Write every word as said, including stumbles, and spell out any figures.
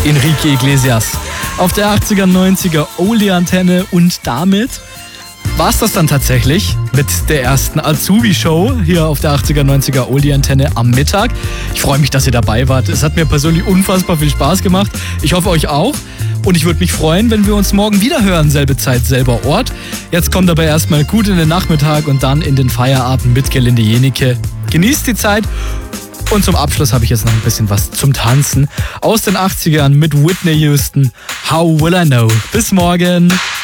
Enrique Iglesias auf der achtziger, neunziger Oldie-Antenne. Und damit war es das dann tatsächlich mit der ersten Azubi-Show hier auf der achtziger, neunziger Oldie-Antenne am Mittag. Ich freue mich, dass ihr dabei wart. Es hat mir persönlich unfassbar viel Spaß gemacht. Ich hoffe, euch auch. Und ich würde mich freuen, wenn wir uns morgen wieder hören. Selbe Zeit, selber Ort. Jetzt kommt aber erstmal gut in den Nachmittag und dann in den Feierabend mit Gelinde Jenike. Genießt die Zeit. Und zum Abschluss habe ich jetzt noch ein bisschen was zum Tanzen aus den achtzigern mit Whitney Houston. How will I know? Bis morgen.